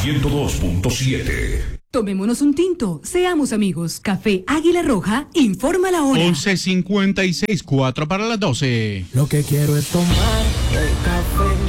102.7. Tomémonos un tinto, seamos amigos. Café Águila Roja, informa la hora. 11:56, 4 para las 12. Lo que quiero es tomar el café.